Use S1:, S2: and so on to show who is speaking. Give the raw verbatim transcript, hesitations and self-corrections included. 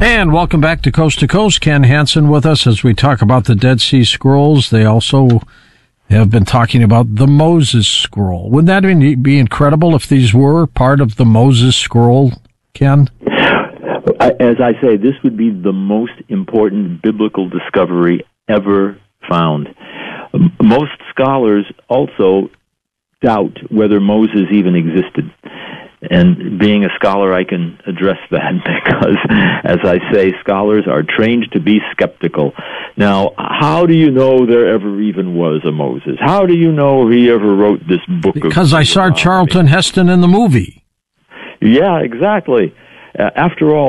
S1: And welcome back to Coast to Coast. Ken Hansen with us as we talk about the Dead Sea Scrolls. They also have been talking about the Moses Scroll. Wouldn't that be incredible if these were part of the Moses Scroll, Ken?
S2: As I say, this would be the most important biblical discovery ever found. Most scholars also doubt whether Moses even existed. And being a scholar, I can address that because, as I say, scholars are trained to be skeptical. Now, how do you know there ever even was a Moses? How do you know he ever wrote this book?
S1: Because
S2: of
S1: I saw Charlton Heston in the movie.
S2: Yeah, exactly. Uh, after all,